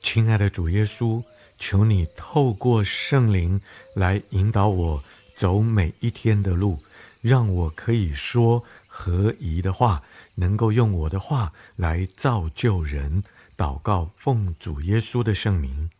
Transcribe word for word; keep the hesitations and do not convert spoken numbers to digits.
亲爱的主耶稣，求你透过圣灵来引导我走每一天的路，让我可以说合宜的话，能够用我的话来造就人。祷告奉主耶稣的圣名，